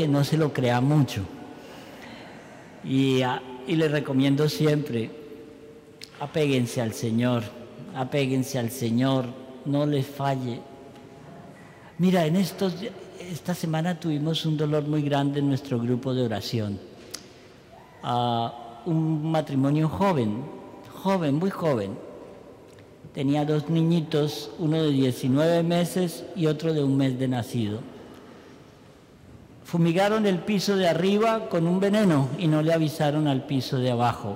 que no se lo crea mucho. Y les recomiendo siempre, apéguense al Señor, no les falle. Mira, esta semana tuvimos un dolor muy grande en nuestro grupo de oración. Un matrimonio joven, muy joven. Tenía 2 niñitos, uno de 19 meses y otro de 1 mes de nacido. Fumigaron el piso de arriba con un veneno y no le avisaron al piso de abajo.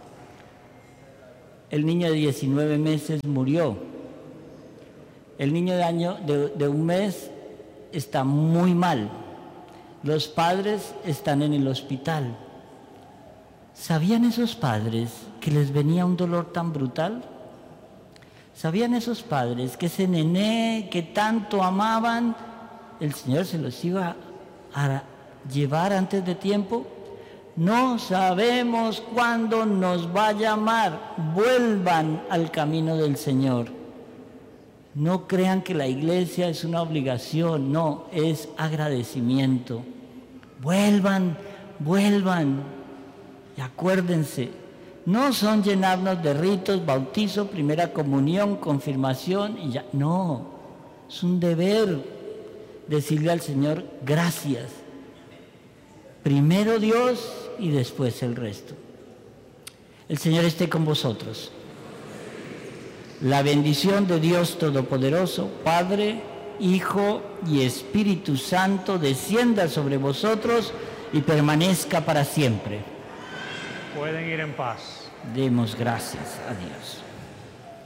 El niño de 19 meses murió. El niño de 1 mes está muy mal. Los padres están en el hospital. ¿Sabían esos padres que les venía un dolor tan brutal? ¿Sabían esos padres que ese nené que tanto amaban, el Señor se los iba a llevar antes de tiempo? No sabemos cuándo nos va a llamar. Vuelvan al camino del Señor. No crean que la iglesia es una obligación, no, es agradecimiento. Vuelvan. Y acuérdense, no son llenarnos de ritos, bautizo, primera comunión, confirmación y ya. No, es un deber decirle al Señor gracias. Primero Dios y después el resto. El Señor esté con vosotros. La bendición de Dios Todopoderoso, Padre, Hijo y Espíritu Santo, descienda sobre vosotros y permanezca para siempre. Pueden ir en paz. Demos gracias a Dios.